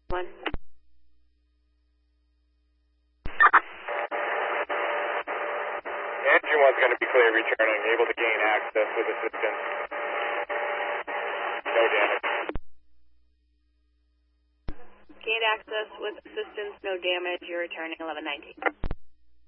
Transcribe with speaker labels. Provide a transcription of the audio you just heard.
Speaker 1: 1.
Speaker 2: Engine 1's going to be clear returning, able to gain access with assistance. No damage.
Speaker 1: Gained access with assistance, no damage. You're returning 1119.